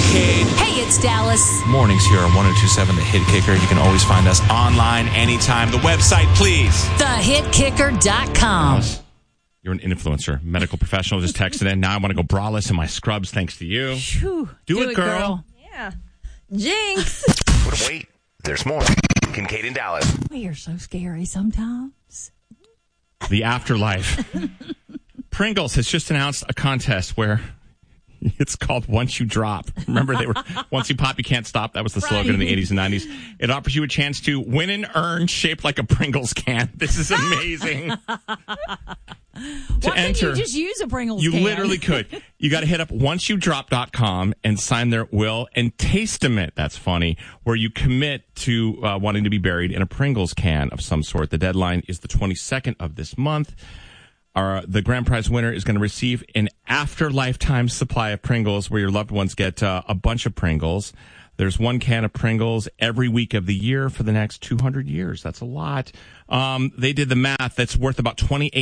Kincaid. Hey, it's Dallas. Mornings here on 102.7 The Hit Kicker. You can always find us online anytime. The website, please. TheHitKicker.com. You're an influencer, medical professional, just texted in. Now I want to go braless in my scrubs thanks to you. Whew. Do it, girl. Yeah. Jinx. But wait, there's more. Kincaid and Dallas. We are so scary sometimes. The afterlife. Pringles has just announced a contest where it's called Once You Drop. Remember, they were once you pop, you can't stop. That was the slogan in the 80s and 90s. It offers you a chance to win an urn shaped like a Pringles can. This is amazing. Why couldn't you just use a Pringles You can? literally could. You got to hit up onceyoudrop.com and sign their will and testament. That's funny. Where you commit to wanting to be buried in a Pringles can of some sort. The deadline is the 22nd of this month. The grand prize winner is going to receive an after-lifetime supply of Pringles where your loved ones get a bunch of Pringles. There's one can of Pringles every week of the year for the next 200 years. That's a lot. They did the math. That's worth about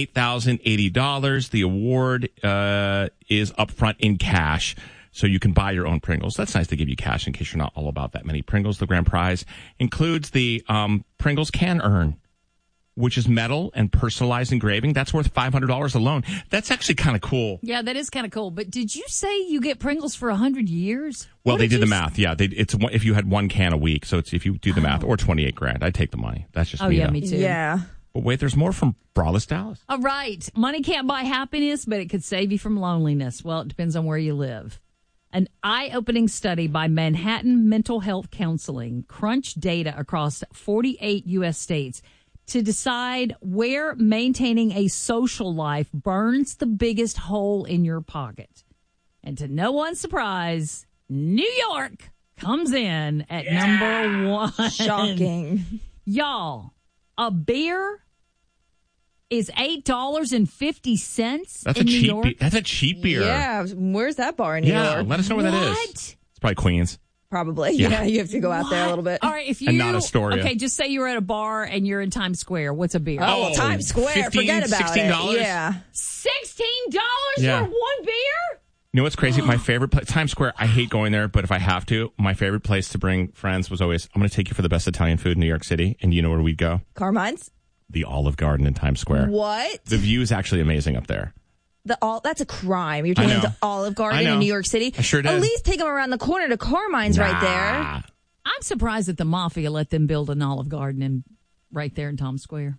$28,080. The award is upfront in cash, so you can buy your own Pringles. That's nice to give you cash in case you're not all about that many Pringles. The grand prize includes the Pringles can urn, which is metal and personalized engraving. That's worth $500 alone. That's actually kind of cool. Yeah, that is kind of cool. But did you say you get Pringles for 100 years? Well, they did the math. Yeah, it's if you had one can a week. So it's if you do the math, or $28,000. I'd take the money. That's just me. Yeah, though. me too. Yeah. But wait, there's more from Braless Dallas. All right. Money can't buy happiness, but it could save you from loneliness. Well, it depends on where you live. An eye-opening study by Manhattan Mental Health Counseling crunched data across 48 U.S. states to decide where maintaining a social life burns the biggest hole in your pocket. And to no one's surprise, New York comes in at number one. Shocking. Y'all, a beer is $8.50 That's in a New cheap. York. That's a cheap beer. Yeah. Where's that bar in New Yeah, York? let us know where that is. What? It's probably Queens. Probably. Yeah. Yeah. You have to go out there a little bit. All right, if you And not Astoria. Okay, just say you're at a bar and you're in Times Square. What's a beer? Oh, Times Square. Forget about $16? it. Yeah. $16 Yeah. for one beer? You know what's crazy? My favorite place, Times Square, I hate going there, but if I have to, my favorite place to bring friends was always, I'm going to take you for the best Italian food in New York City. And you know where we'd go? Carmine's? The Olive Garden in Times Square. What? The view is actually amazing up there. That's a crime. You're taking I them know. to Olive I Garden know. in New York City. I sure did. At least take them around the corner to Carmine's right there. Nah. I'm surprised that the Mafia let them build an Olive Garden right there in Times Square.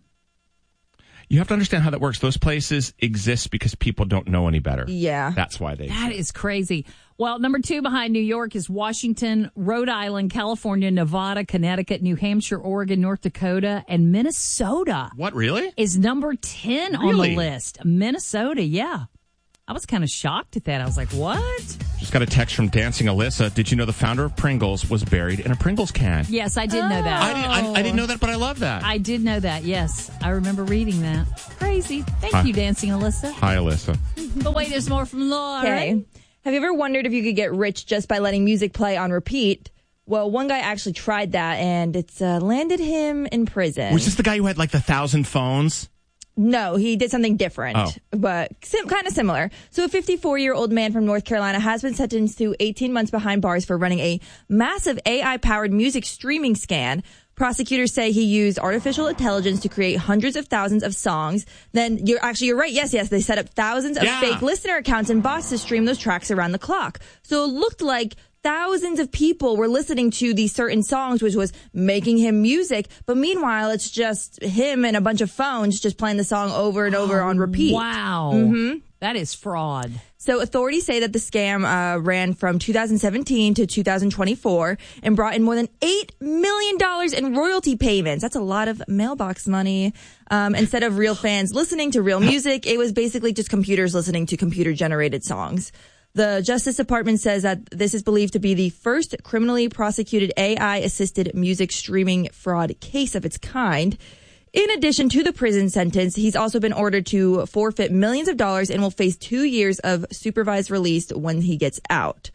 You have to understand how that works. Those places exist because people don't know any better. Yeah. That's why they That exist. is crazy. Well, number 2 behind New York is Washington, Rhode Island, California, Nevada, Connecticut, New Hampshire, Oregon, North Dakota, and Minnesota What, really? is number 10 on Really? the list. Minnesota, yeah. I was kind of shocked at that. I was like, what? Just got a text from Dancing Alyssa. Did you know the founder of Pringles was buried in a Pringles can? Yes, I did know that. I didn't know that, but I love that. I did know that, yes. I remember reading that. Crazy. Thank Hi. you, Dancing Alyssa. Hi, Alyssa. But wait, there's more from Laura. Okay. Have you ever wondered if you could get rich just by letting music play on repeat? Well, one guy actually tried that, and it's landed him in prison. Was this the guy who had like the 1,000 phones? No, he did something different, but kind of similar. So a 54-year-old man from North Carolina has been sentenced to 18 months behind bars for running a massive AI-powered music streaming scan. Prosecutors say he used artificial intelligence to create hundreds of thousands of songs. Then you're right. Yes. They set up thousands of fake listener accounts and bots to stream those tracks around the clock. So it looked like thousands of people were listening to these certain songs, which was making him music. But meanwhile, it's just him and a bunch of phones just playing the song over and over on repeat. Wow. That is fraud. So authorities say that the scam ran from 2017 to 2024 and brought in more than $8 million in royalty payments. That's a lot of mailbox money. Instead of real fans listening to real music, it was basically just computers listening to computer-generated songs. The Justice Department says that this is believed to be the first criminally prosecuted AI-assisted music streaming fraud case of its kind. In addition to the prison sentence, he's also been ordered to forfeit millions of dollars and will face 2 years of supervised release when he gets out.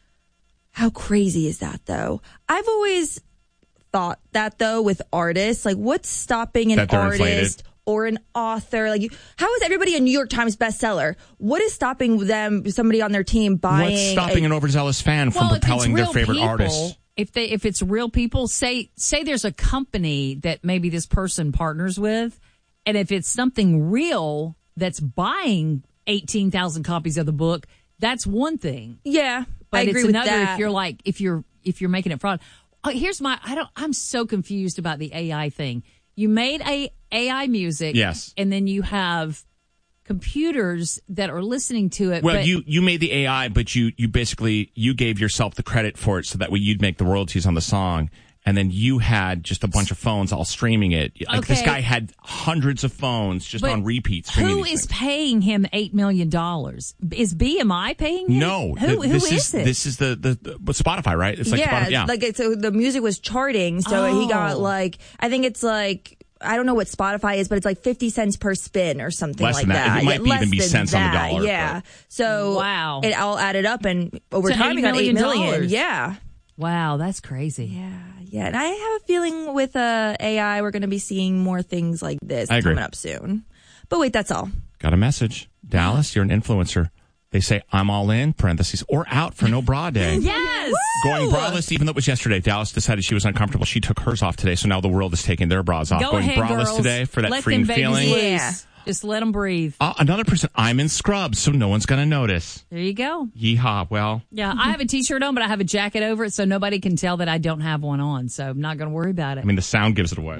How crazy is that, though? I've always thought that, though, with artists. Like, what's stopping an That they're artist inflated. or an author? Like, how is everybody a New York Times bestseller? What is stopping somebody on their team buying? What's stopping an overzealous fan from propelling their favorite artist? If it's real people, say there's a company that maybe this person partners with, and if it's something real that's buying 18,000 copies of the book, that's one thing. Yeah, but I agree it's with another that. if you're making it fraud. I'm so confused about the AI thing. You made AI music, yes, and then you have computers that are listening to it. Well, but you made the AI, but you basically you gave yourself the credit for it so that way you'd make the royalties on the song. And then you had just a bunch of phones all streaming it. Like this guy had hundreds of phones just on repeat streaming. Who is paying him $8 million? Is BMI paying him? No. Who is it? This is the Spotify, right? It's like Spotify, like so the music was charting, so he got like, I think it's like, I don't know what Spotify is, but it's like 50 cents per spin or something less like than that. It might even be cents on the dollar. Yeah. So wow. It all added up, and over to time he got $8 million. $8 Yeah. Wow, that's crazy. Yeah. And I have a feeling with AI, we're going to be seeing more things like this coming up soon. But wait, that's all. Got a message. Dallas, you're an influencer. They say, I'm all in, parentheses, or out for no bra day. Yes. Going braless, even though it was yesterday. Dallas decided she was uncomfortable. She took hers off today, so now the world is taking their bras off. Going ahead, braless girls. today for that Let freeing them feeling. Loose. Yeah. Just let them breathe. Another person, I'm in scrubs, so no one's going to notice. There you go. Yeehaw. Well. Yeah, I have a T-shirt on, but I have a jacket over it, so nobody can tell that I don't have one on. So I'm not going to worry about it. I mean, the sound gives it away.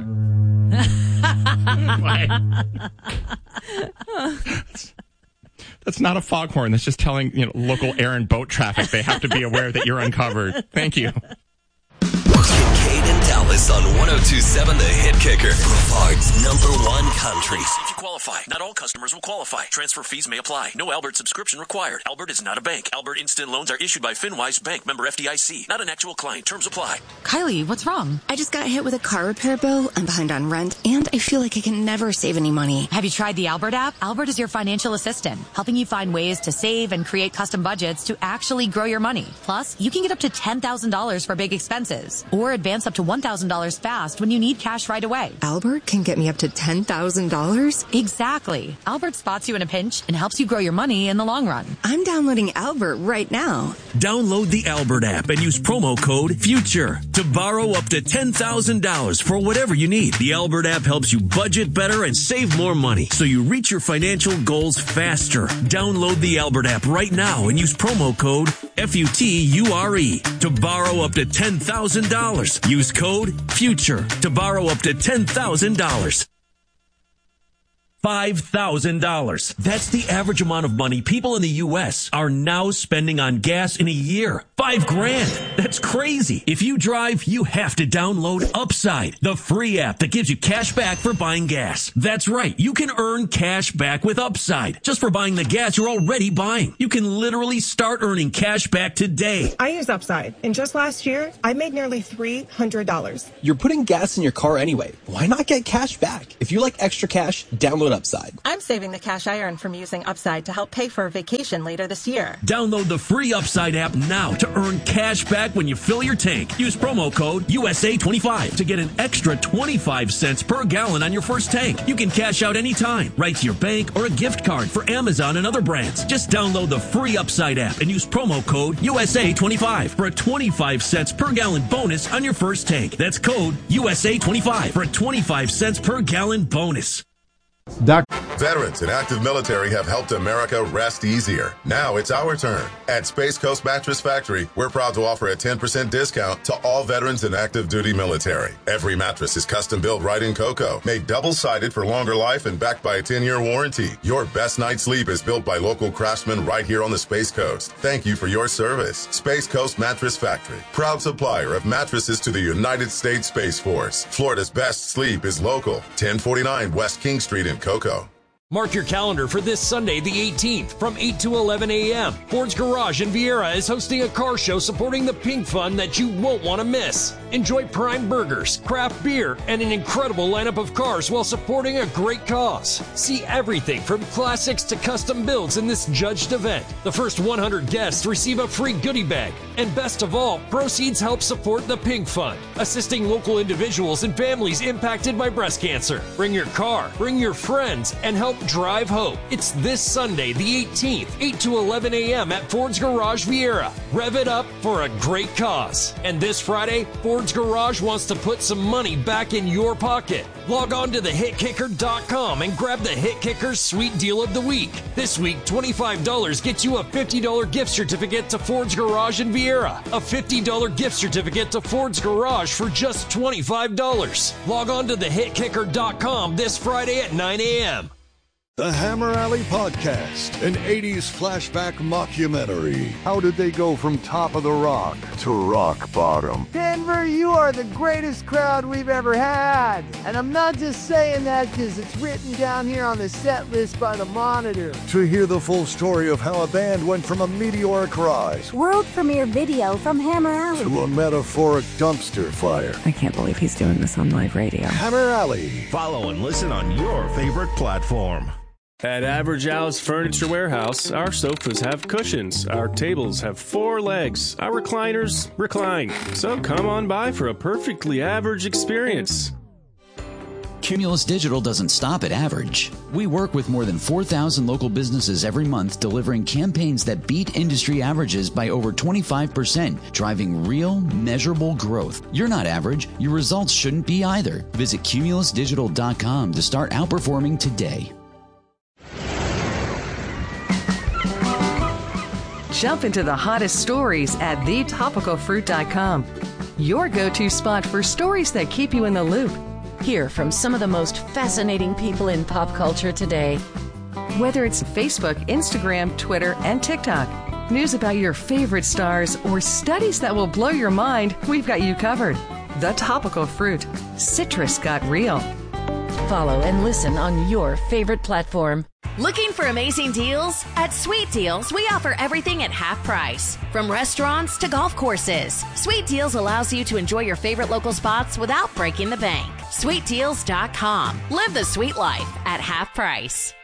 That's not a foghorn. That's just telling local air and boat traffic they have to be aware that you're uncovered. Thank you. Kincaid and Dallas on 102.7 The Hit Kicker. Brevard's #1 country. See if you qualify. Not all customers will qualify. Transfer fees may apply. No Albert subscription required. Albert is not a bank. Albert Instant Loans are issued by FinWise Bank, member FDIC. Not an actual client. Terms apply. Kylie, what's wrong? I just got hit with a car repair bill. I'm behind on rent, and I feel like I can never save any money. Have you tried the Albert app? Albert is your financial assistant, helping you find ways to save and create custom budgets to actually grow your money. Plus, you can get up to $10,000 for big expenses, or advance up to $1,000 fast when you need cash right away. Albert can get me up to $10,000? Exactly. Albert spots you in a pinch and helps you grow your money in the long run. I'm downloading Albert right now. Download the Albert app and use promo code FUTURE to borrow up to $10,000 for whatever you need. The Albert app helps you budget better and save more money so you reach your financial goals faster. Download the Albert app right now and use promo code FUTURE to borrow up to $10,000. Use code FUTURE to borrow up to $10,000. $5,000. That's the average amount of money people in the U.S. are now spending on gas in a year. $5,000. That's crazy. If you drive, you have to download Upside, the free app that gives you cash back for buying gas. That's right. You can earn cash back with Upside just for buying the gas you're already buying. You can literally start earning cash back today. I use Upside, and just last year, I made nearly $300. You're putting gas in your car anyway. Why not get cash back? If you like extra cash, download Upside. I'm saving the cash I earned from using Upside to help pay for a vacation later this year. Download the free Upside app now to earn cash back when you fill your tank. Use promo code USA25 to get an extra 25 cents per gallon on your first tank. You can cash out anytime, right to your bank or a gift card for Amazon and other brands. Just download the free Upside app and use promo code USA25 for a 25 cents per gallon bonus on your first tank. That's code USA25 for a 25 cents per gallon bonus. Veterans and active military have helped America rest easier. Now it's our turn. At Space Coast Mattress Factory, we're proud to offer a 10% discount to all veterans and active duty military. Every mattress is custom built right in cocoa, made double-sided for longer life and backed by a 10-year warranty. Your best night's sleep is built by local craftsmen right here on the Space Coast. Thank you for your service. Space Coast Mattress Factory, proud supplier of mattresses to the United States Space Force. Florida's best sleep is local. 1049 West King Street in Cocoa. Mark your calendar for this Sunday, the 18th, from 8 to 11 a.m. Ford's Garage in Vieira is hosting a car show supporting the Pink Fund that you won't want to miss. Enjoy prime burgers, craft beer, and an incredible lineup of cars while supporting a great cause. See everything from classics to custom builds in this judged event. The first 100 guests receive a free goodie bag. And best of all, proceeds help support the Pink Fund, assisting local individuals and families impacted by breast cancer. Bring your car, bring your friends, and help drive hope. It's this Sunday, the 18th, 8 to 11 a.m. at Ford's Garage Vieira. Rev it up for a great cause. And this Friday, Ford's Garage wants to put some money back in your pocket. Log on to thehitkicker.com and grab the Hit Kicker's Sweet Deal of the Week. This week, $25 gets you a $50 gift certificate to Ford's Garage in Vieira. A $50 gift certificate to Ford's Garage for just $25. Log on to thehitkicker.com this Friday at 9 a.m. The Hammer Alley Podcast, an 80s flashback mockumentary. How did they go from top of the rock to rock bottom? Denver, you are the greatest crowd we've ever had. And I'm not just saying that because it's written down here on the set list by the Monitor. To hear the full story of how a band went from a meteoric rise, world premiere video from Hammer Alley, to a metaphoric dumpster fire. I can't believe he's doing this on live radio. Hammer Alley. Follow and listen on your favorite platform. At Average Al's Furniture Warehouse, our sofas have cushions, our tables have 4 legs, our recliners recline. So come on by for a perfectly average experience. Cumulus Digital doesn't stop at average. We work with more than 4,000 local businesses every month, delivering campaigns that beat industry averages by over 25%, driving real, measurable growth. You're not average. Your results shouldn't be either. Visit cumulusdigital.com to start outperforming today. Jump into the hottest stories at thetopicalfruit.com. Your go-to spot for stories that keep you in the loop. Hear from some of the most fascinating people in pop culture today. Whether it's Facebook, Instagram, Twitter, and TikTok, news about your favorite stars, or studies that will blow your mind, we've got you covered. The Topical Fruit. Citrus got real. Follow and listen on your favorite platform. Looking for amazing deals? At Sweet Deals, we offer everything at half price. From restaurants to golf courses, Sweet Deals allows you to enjoy your favorite local spots without breaking the bank. SweetDeals.com. Live the sweet life at half price.